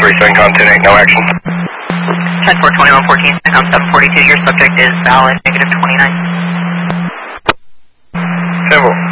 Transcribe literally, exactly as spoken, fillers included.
three seven con ten eight, no action. ten four twenty-one fourteen, com seven forty-two, your subject is valid, negative twenty-nine. ten four.